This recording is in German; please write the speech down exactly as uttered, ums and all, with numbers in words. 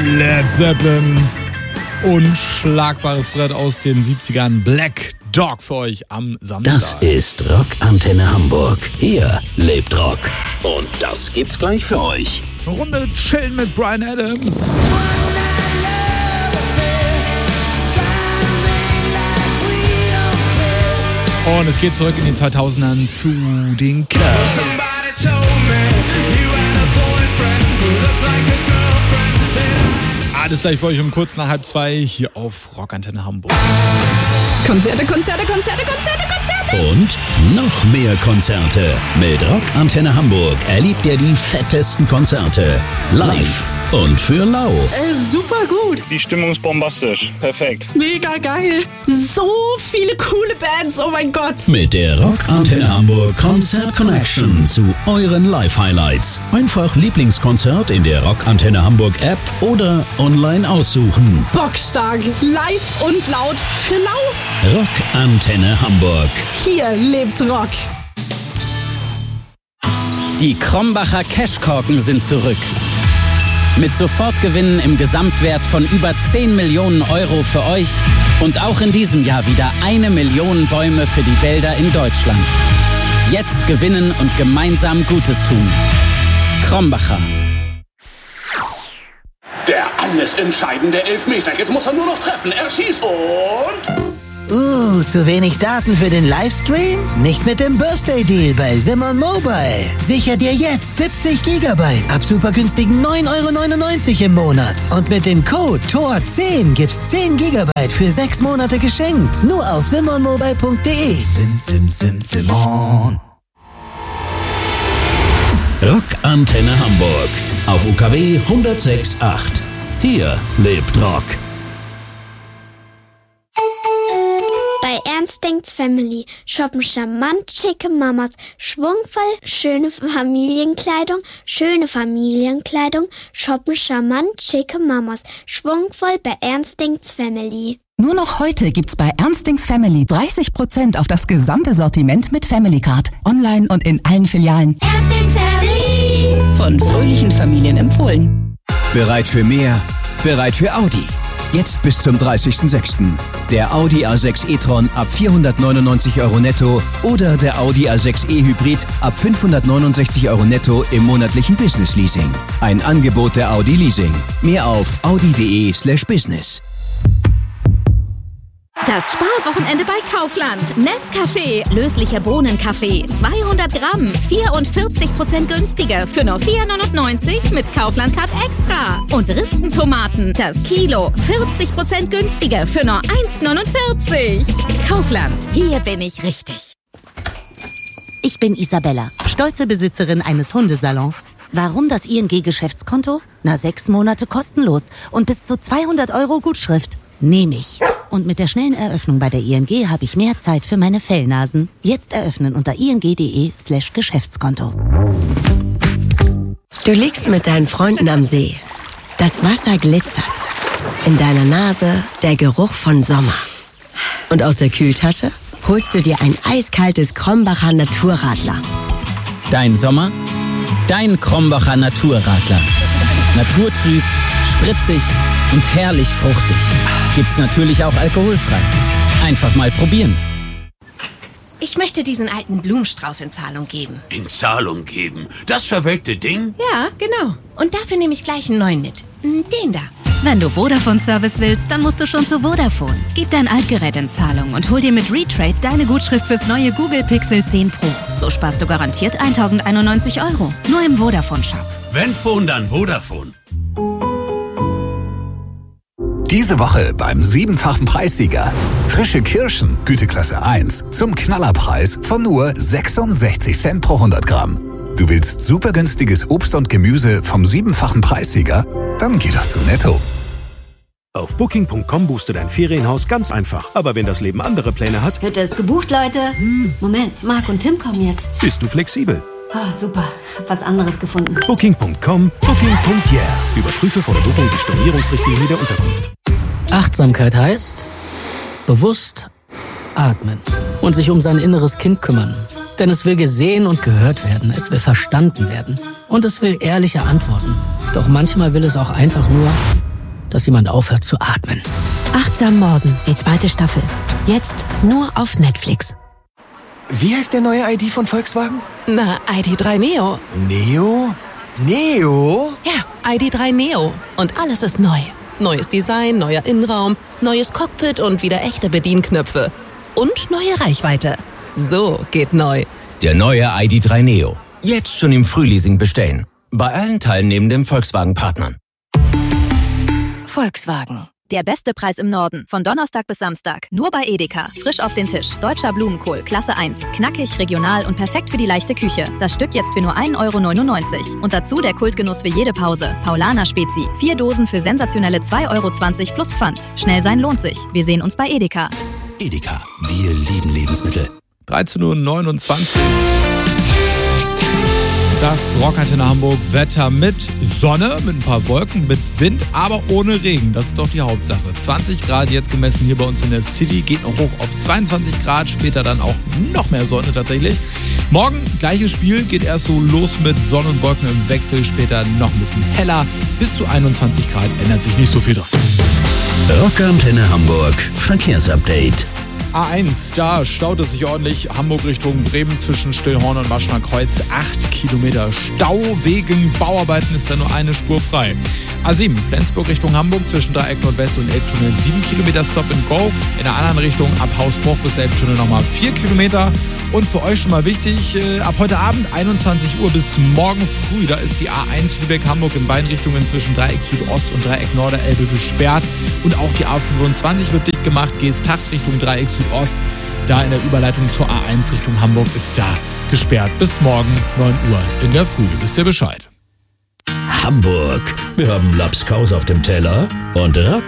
Led Zeppelin. Unschlagbares Brett aus den siebzigern. Black Dog für euch am Samstag. Das ist Rock Antenne Hamburg. Hier lebt Rock. Und das gibt's gleich für euch. Eine Runde chillen mit Bryan Adams. Und es geht zurück in den zweitausendern zu den Clubs. Alles gleich für euch um kurz nach halb zwei hier auf Rock Antenne Hamburg. Konzerte, Konzerte, Konzerte, Konzerte, Konzerte. Und noch mehr Konzerte. Mit Rock Antenne Hamburg erlebt ihr die fettesten Konzerte. Live und für lau. Äh, super gut. Die Stimmung ist bombastisch. Perfekt. Mega geil. So viele coole Bands. Oh mein Gott. Mit der Rock Antenne Hamburg Konzert Connection zu euren Live-Highlights. Einfach Lieblingskonzert in der Rock Antenne Hamburg App oder online aussuchen. Bockstark. Live und laut für lau. Rock Antenne Hamburg. Hier lebt Rock. Die Krombacher Cashkorken sind zurück. Mit Sofortgewinnen im Gesamtwert von über zehn Millionen Euro für euch und auch in diesem Jahr wieder eine Million Bäume für die Wälder in Deutschland. Jetzt gewinnen und gemeinsam Gutes tun. Krombacher. Der alles entscheidende Elfmeter. Jetzt muss er nur noch treffen. Er schießt und... Uh, zu wenig Daten für den Livestream? Nicht mit dem Birthday Deal bei Simon Mobile. Sicher dir jetzt siebzig Gigabyte ab super günstigen neun Euro neunundneunzig im Monat. Und mit dem Code T O R zehn gibt's zehn Gigabyte für sechs Monate geschenkt. Nur auf simon mobile punkt de. Sim, sim, sim, Simon. Rock Antenne Hamburg. Auf U K W hundertsechs Komma acht. Hier lebt Rock. Bei Ernst denkt's Family shoppen charmant schicke Mamas, schwungvoll schöne Familienkleidung, schöne Familienkleidung, shoppen charmant schicke Mamas, schwungvoll bei Ernst denkt's Family. Nur noch heute gibt's bei Ernst denkt's Family dreißig Prozent auf das gesamte Sortiment mit Family Card. Online und in allen Filialen. Ernst denkt's Family. Von fröhlichen Familien empfohlen. Bereit für mehr? Bereit für Audi. Jetzt bis zum dreißigsten sechsten Der Audi A sechs e-tron ab vierhundertneunundneunzig Euro netto oder der Audi A sechs e Hybrid ab fünfhundertneunundsechzig Euro netto im monatlichen Business Leasing. Ein Angebot der Audi Leasing. Mehr auf audi punkt de slash business. Das Sparwochenende bei Kaufland. Nescafé, löslicher Bohnenkaffee, zweihundert Gramm, vierundvierzig Prozent günstiger für nur vier neunundneunzig mit Kaufland-Card Extra. Und Ristentomaten, das Kilo, vierzig Prozent günstiger für nur eins neunundvierzig. Kaufland, hier bin ich richtig. Ich bin Isabella, stolze Besitzerin eines Hundesalons. Warum das I N G-Geschäftskonto? Na, sechs Monate kostenlos und bis zu zweihundert Euro Gutschrift. Nehme ich. Und mit der schnellen Eröffnung bei der I N G habe ich mehr Zeit für meine Fellnasen. Jetzt eröffnen unter ing.de slash Geschäftskonto. Du liegst mit deinen Freunden am See. Das Wasser glitzert. In deiner Nase der Geruch von Sommer. Und aus der Kühltasche holst du dir ein eiskaltes Krombacher Naturradler. Dein Sommer? Dein Krombacher Naturradler. Naturtrüb, spritzig und herrlich fruchtig. Gibt's natürlich auch alkoholfrei. Einfach mal probieren. Ich möchte diesen alten Blumenstrauß in Zahlung geben. In Zahlung geben? Das verwelkte Ding? Ja, genau. Und dafür nehme ich gleich einen neuen mit. Den da. Wenn du Vodafone-Service willst, dann musst du schon zu Vodafone. Gib dein Altgerät in Zahlung und hol dir mit Retrade deine Gutschrift fürs neue Google Pixel zehn Pro. So sparst du garantiert tausendeinundneunzig Euro. Nur im Vodafone-Shop. Wenn Phone, dann Vodafone. Diese Woche beim siebenfachen Preissieger. Frische Kirschen, Güteklasse eins, zum Knallerpreis von nur sechsundsechzig Cent pro hundert Gramm. Du willst super günstiges Obst und Gemüse vom siebenfachen Preissieger? Dann geh doch zu Netto. Auf booking punkt com buchst du dein Ferienhaus ganz einfach. Aber wenn das Leben andere Pläne hat... Hütte ist gebucht, Leute. Hm, Moment, Marc und Tim kommen jetzt. Bist du flexibel? Oh, super. Hab was anderes gefunden. booking punkt com, booking punkt yeah. Überprüfe vor der Buchung die Stornierungsrichtlinie der Unterkunft. Achtsamkeit heißt bewusst atmen und sich um sein inneres Kind kümmern. Denn es will gesehen und gehört werden, es will verstanden werden und es will ehrliche Antworten. Doch manchmal will es auch einfach nur dass jemand aufhört zu atmen. Achtsam Morden, die zweite Staffel. Jetzt nur auf Netflix. Wie heißt der neue I D von Volkswagen? Na, I D drei Neo. Neo? Neo? Ja, I D drei Neo. Und alles ist neu. Neues Design, neuer Innenraum, neues Cockpit und wieder echte Bedienknöpfe. Und neue Reichweite. So geht neu. Der neue I D drei Neo. Jetzt schon im Frühleasing bestellen. Bei allen teilnehmenden Volkswagen-Partnern. Volkswagen. Der beste Preis im Norden. Von Donnerstag bis Samstag. Nur bei Edeka. Frisch auf den Tisch. Deutscher Blumenkohl. Klasse eins. Knackig, regional und perfekt für die leichte Küche. Das Stück jetzt für nur ein Euro neunundneunzig. Und dazu der Kultgenuss für jede Pause. Paulaner Spezi. Vier Dosen für sensationelle zwei Euro zwanzig plus Pfand. Schnell sein lohnt sich. Wir sehen uns bei Edeka. Edeka. Wir lieben Lebensmittel. dreizehn Uhr neunundzwanzig. Das Rockantenne Hamburg Wetter mit Sonne, mit ein paar Wolken, mit Wind, aber ohne Regen. Das ist doch die Hauptsache. zwanzig Grad jetzt gemessen hier bei uns in der City, geht noch hoch auf zweiundzwanzig Grad, später dann auch noch mehr Sonne tatsächlich. Morgen gleiches Spiel, geht erst so los mit Sonne und Wolken im Wechsel, später noch ein bisschen heller. Bis zu einundzwanzig Grad ändert sich nicht so viel dran. Rockantenne Hamburg Verkehrsupdate. A eins, da staut es sich ordentlich. Hamburg Richtung Bremen zwischen Stillhorn und Maschner Kreuz. acht Kilometer Stau. Wegen Bauarbeiten ist da nur eine Spur frei. A sieben, Flensburg Richtung Hamburg zwischen Dreieck Nordwest und Elbtunnel. sieben Kilometer Stop and Go. In der anderen Richtung ab Hausbruch bis Elbtunnel nochmal vier Kilometer. Und für euch schon mal wichtig, äh, ab heute Abend einundzwanzig Uhr bis morgen früh, da ist die A eins Lübeck-Hamburg in beiden Richtungen zwischen Dreieck Südost und Dreieck Norderelbe gesperrt. Und auch die A fünfundzwanzig wird dicht gemacht, geht's Takt Richtung Dreieck Südost. Da in der Überleitung zur A eins Richtung Hamburg ist da gesperrt. Bis morgen neun Uhr in der Früh. Wisst ihr Bescheid? Hamburg. Wir haben Lapskaus auf dem Teller und Rock